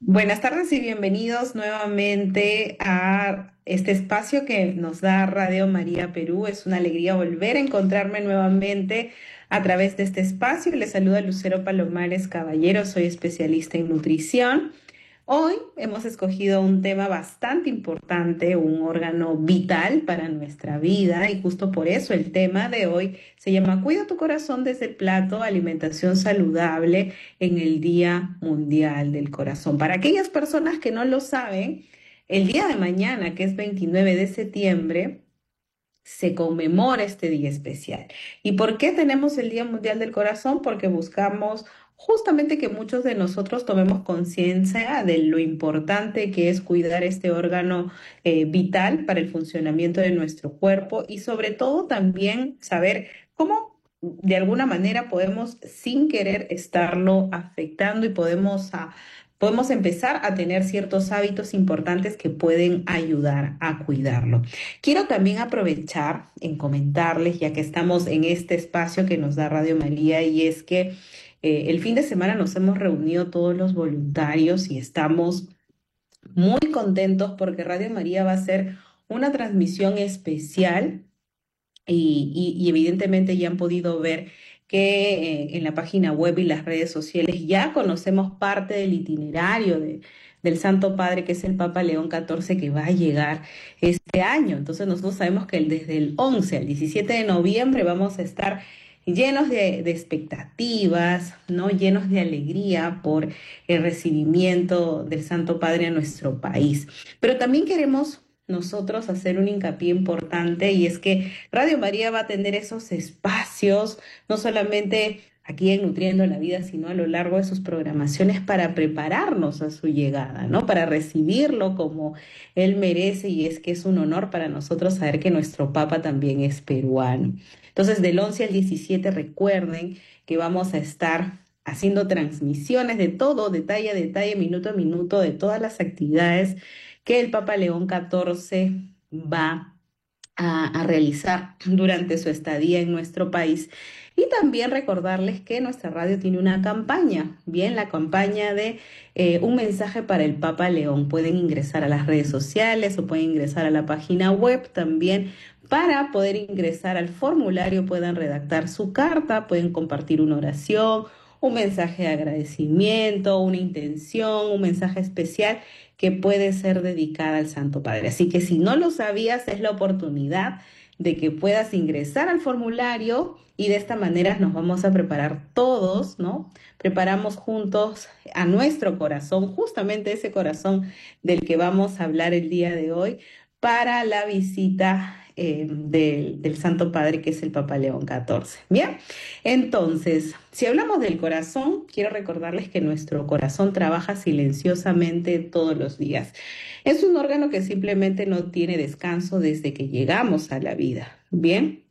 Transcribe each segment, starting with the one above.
Buenas tardes y bienvenidos nuevamente a este espacio que nos da Radio María Perú. Es una alegría volver a encontrarme nuevamente a través de este espacio. Les saluda Lucero Palomares Caballero, soy especialista en nutrición. Hoy hemos escogido un tema bastante importante, un órgano vital para nuestra vida y justo por eso el tema de hoy se llama Cuida tu corazón desde el plato, alimentación saludable en el Día Mundial del Corazón. Para aquellas personas que no lo saben, el día de mañana, que es 29 de septiembre, se conmemora este día especial. ¿Y por qué tenemos el Día Mundial del Corazón? Porque buscamos justamente que muchos de nosotros tomemos conciencia de lo importante que es cuidar este órgano vital para el funcionamiento de nuestro cuerpo y sobre todo también saber cómo de alguna manera podemos sin querer estarlo afectando y podemos empezar a tener ciertos hábitos importantes que pueden ayudar a cuidarlo. Quiero también aprovechar en comentarles, ya que estamos en este espacio que nos da Radio María, y es que el fin de semana nos hemos reunido todos los voluntarios y estamos muy contentos porque Radio María va a hacer una transmisión especial y evidentemente ya han podido ver que en la página web y las redes sociales ya conocemos parte del itinerario del Santo Padre, que es el Papa León XIV, que va a llegar este año. Entonces nosotros sabemos que desde el 11 al 17 de noviembre vamos a estar llenos de expectativas, ¿no? Llenos de alegría por el recibimiento del Santo Padre a nuestro país. Pero también queremos nosotros hacer un hincapié importante, y es que Radio María va a tener esos espacios, no solamente aquí en Nutriendo la Vida, sino a lo largo de sus programaciones para prepararnos a su llegada, ¿no? Para recibirlo como él merece, y es que es un honor para nosotros saber que nuestro Papa también es peruano. Entonces, del 11 al 17, recuerden que vamos a estar haciendo transmisiones de todo, detalle a detalle, minuto a minuto, de todas las actividades que el Papa León XIV va a realizar durante su estadía en nuestro país. Y también recordarles que nuestra radio tiene una campaña, bien, la campaña de un mensaje para el Papa León. Pueden ingresar a las redes sociales o pueden ingresar a la página web también para poder ingresar al formulario, puedan redactar su carta, pueden compartir una oración, un mensaje de agradecimiento, una intención, un mensaje especial que puede ser dedicada al Santo Padre. Así que si no lo sabías, es la oportunidad de que puedas ingresar al formulario y de esta manera nos vamos a preparar todos, ¿no? Preparamos juntos a nuestro corazón, justamente ese corazón del que vamos a hablar el día de hoy, para la visita del Santo Padre, que es el Papa León XIV. Bien, entonces, si hablamos del corazón, quiero recordarles que nuestro corazón trabaja silenciosamente todos los días. Es un órgano que simplemente no tiene descanso desde que llegamos a la vida. Bien.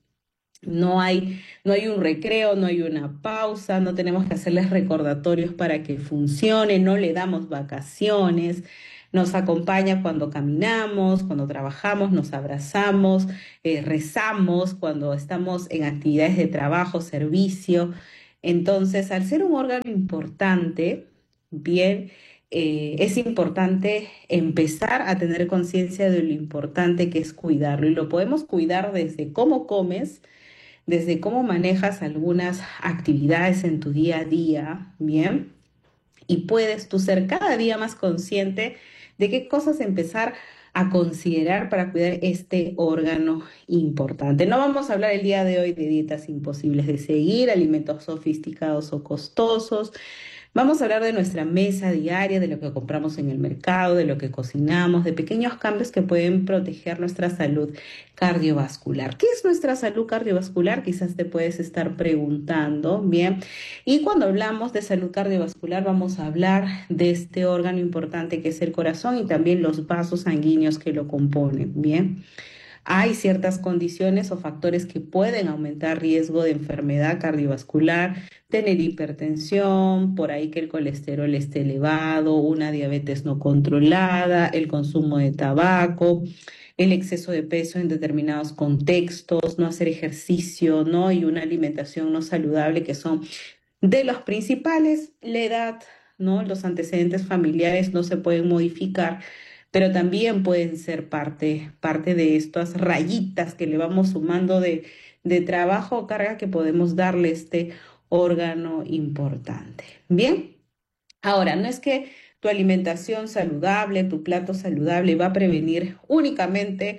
No hay un recreo, no hay una pausa, no tenemos que hacerles recordatorios para que funcione, no le damos vacaciones, nos acompaña cuando caminamos, cuando trabajamos, nos abrazamos, rezamos, cuando estamos en actividades de trabajo, servicio. Entonces, al ser un órgano importante, bien, es importante empezar a tener conciencia de lo importante que es cuidarlo. Y lo podemos cuidar desde cómo comes, desde cómo manejas algunas actividades en tu día a día, ¿bien? Y puedes tú ser cada día más consciente de qué cosas empezar a considerar para cuidar este órgano importante. No vamos a hablar el día de hoy de dietas imposibles de seguir, alimentos sofisticados o costosos. Vamos a hablar de nuestra mesa diaria, de lo que compramos en el mercado, de lo que cocinamos, de pequeños cambios que pueden proteger nuestra salud cardiovascular. ¿Qué es nuestra salud cardiovascular? Quizás te puedes estar preguntando, bien. Y cuando hablamos de salud cardiovascular, vamos a hablar de este órgano importante que es el corazón y también los vasos sanguíneos que lo componen, bien. Hay ciertas condiciones o factores que pueden aumentar riesgo de enfermedad cardiovascular, tener hipertensión, por ahí que el colesterol esté elevado, una diabetes no controlada, el consumo de tabaco, el exceso de peso en determinados contextos, no hacer ejercicio, ¿no? Y una alimentación no saludable, que son de los principales, la edad, ¿no? Los antecedentes familiares no se pueden modificar, pero también pueden ser parte de estas rayitas que le vamos sumando de trabajo o carga que podemos darle a este órgano importante. Bien, ahora, no es que tu alimentación saludable, tu plato saludable va a prevenir únicamente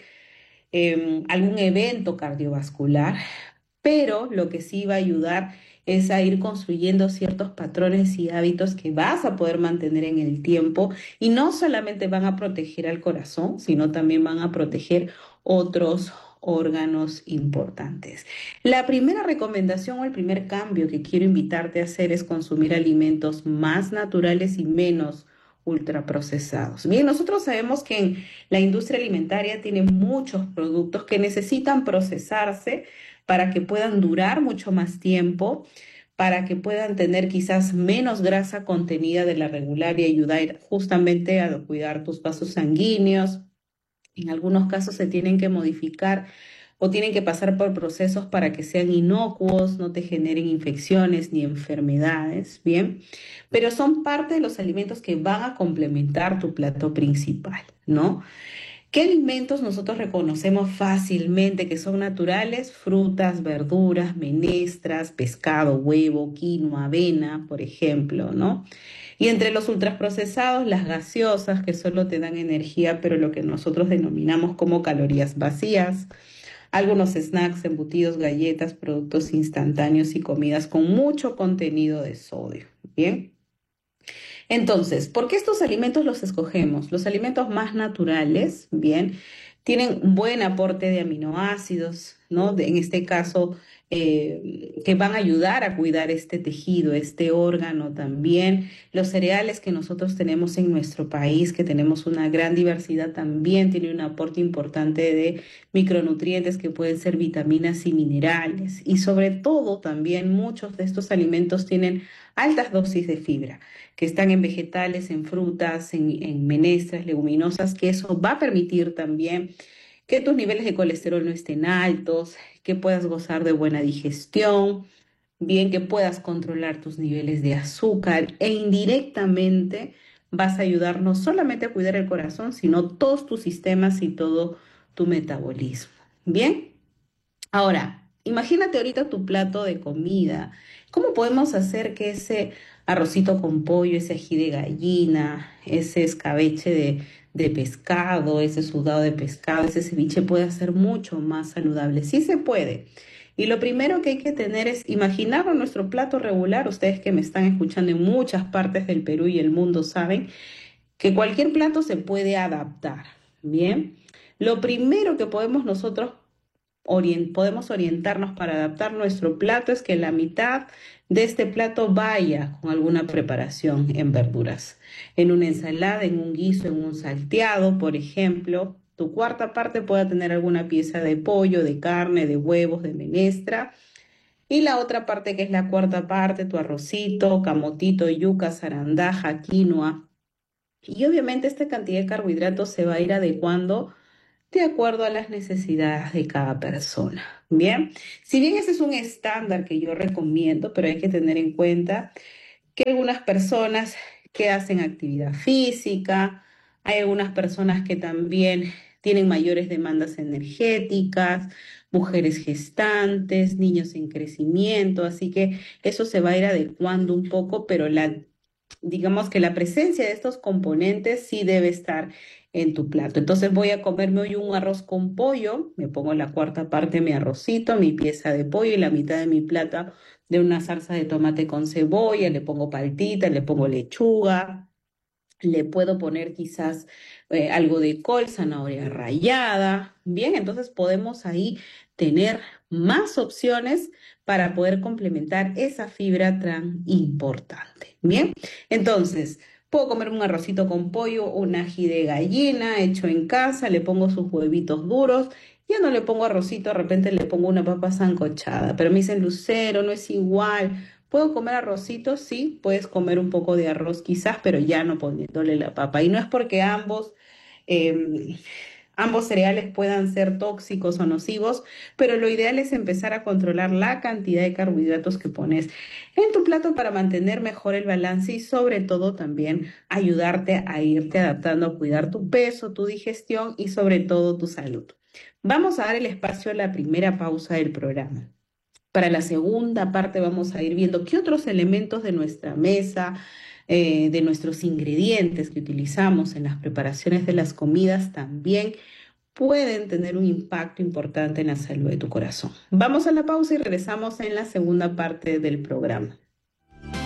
algún evento cardiovascular, pero lo que sí va a ayudar es a ir construyendo ciertos patrones y hábitos que vas a poder mantener en el tiempo y no solamente van a proteger al corazón, sino también van a proteger otros órganos importantes. La primera recomendación o el primer cambio que quiero invitarte a hacer es consumir alimentos más naturales y menos ultraprocesados. Bien, nosotros sabemos que en la industria alimentaria tiene muchos productos que necesitan procesarse para que puedan durar mucho más tiempo, para que puedan tener quizás menos grasa contenida de la regular y ayudar justamente a cuidar tus vasos sanguíneos. En algunos casos se tienen que modificar o tienen que pasar por procesos para que sean inocuos, no te generen infecciones ni enfermedades, ¿bien? Pero son parte de los alimentos que van a complementar tu plato principal, ¿no? ¿Qué alimentos nosotros reconocemos fácilmente que son naturales? Frutas, verduras, menestras, pescado, huevo, quinoa, avena, por ejemplo, ¿no? Y entre los ultraprocesados, las gaseosas que solo te dan energía, pero lo que nosotros denominamos como calorías vacías, algunos snacks, embutidos, galletas, productos instantáneos y comidas con mucho contenido de sodio. Bien. Entonces, ¿por qué estos alimentos los escogemos? Los alimentos más naturales, bien, tienen un buen aporte de aminoácidos, ¿no? En este caso, que van a ayudar a cuidar este tejido, este órgano también. Los cereales que nosotros tenemos en nuestro país, que tenemos una gran diversidad, también tienen un aporte importante de micronutrientes que pueden ser vitaminas y minerales. Y sobre todo, también muchos de estos alimentos tienen altas dosis de fibra que están en vegetales, en frutas, en menestras, leguminosas, que eso va a permitir también que tus niveles de colesterol no estén altos, que puedas gozar de buena digestión, bien que puedas controlar tus niveles de azúcar e indirectamente vas a ayudar no solamente a cuidar el corazón, sino todos tus sistemas y todo tu metabolismo. Bien. Ahora, imagínate ahorita tu plato de comida. ¿Cómo podemos hacer que ese arrocito con pollo, ese ají de gallina, ese escabeche de pescado, ese sudado de pescado, ese ceviche pueda ser mucho más saludable? Sí se puede. Y lo primero que hay que tener es imaginar nuestro plato regular. Ustedes que me están escuchando en muchas partes del Perú y el mundo saben que cualquier plato se puede adaptar. Bien. Lo primero que podemos nosotros podemos orientarnos para adaptar nuestro plato es que la mitad de este plato vaya con alguna preparación en verduras, en una ensalada, en un guiso, en un salteado, por ejemplo. Tu cuarta parte puede tener alguna pieza de pollo, de carne, de huevos, de menestra. Y la otra parte, que es la cuarta parte, tu arrocito, camotito, yuca, zarandaja, quinoa. Y obviamente esta cantidad de carbohidratos se va a ir adecuando de acuerdo a las necesidades de cada persona. Bien, si bien ese es un estándar que yo recomiendo, pero hay que tener en cuenta que algunas personas que hacen actividad física, hay algunas personas que también tienen mayores demandas energéticas, mujeres gestantes, niños en crecimiento, así que eso se va a ir adecuando un poco, pero digamos que la presencia de estos componentes sí debe estar en tu plato. Entonces voy a comerme hoy un arroz con pollo, me pongo la cuarta parte de mi arrocito, mi pieza de pollo y la mitad de mi plata de una salsa de tomate con cebolla, le pongo paltita, le pongo lechuga, le puedo poner quizás algo de col, zanahoria rallada. Bien, entonces podemos ahí tener más opciones para poder complementar esa fibra tan importante. Bien, entonces puedo comer un arrocito con pollo, un ají de gallina hecho en casa, le pongo sus huevitos duros. Ya no le pongo arrocito, de repente le pongo una papa sancochada, pero me dicen, Lucero, no es igual. ¿Puedo comer arrocito? Sí, puedes comer un poco de arroz quizás, pero ya no poniéndole la papa. Y no es porque ambos eh, ambos cereales puedan ser tóxicos o nocivos, pero lo ideal es empezar a controlar la cantidad de carbohidratos que pones en tu plato para mantener mejor el balance y sobre todo también ayudarte a irte adaptando, a cuidar tu peso, tu digestión y sobre todo tu salud. Vamos a dar el espacio a la primera pausa del programa. Para la segunda parte vamos a ir viendo qué otros elementos de nuestra mesa, de nuestros ingredientes que utilizamos en las preparaciones de las comidas también pueden tener un impacto importante en la salud de tu corazón. Vamos a la pausa y regresamos en la segunda parte del programa.